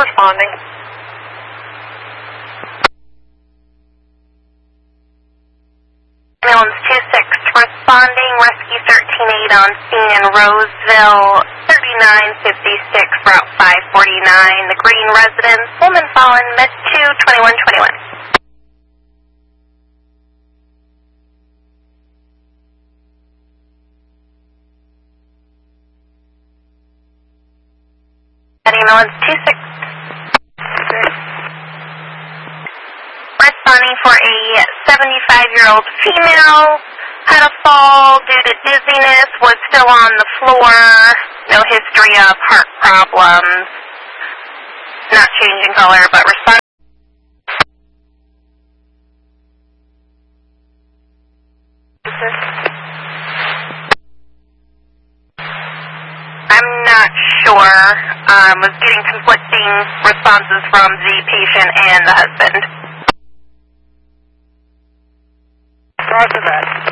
responding. Ambulance 26 responding, rescue 13-8 on scene in Roseville, 3956, Route 549, the Green residence, woman fallen, mid 2, 2121. Ambulance 26. Responding for a 75-year-old female, had a fall due to dizziness, was still on the floor, no history of heart problems, not changing color, but responding. I'm not sure. Was getting conflicting responses from the patient and the husband. Roger that.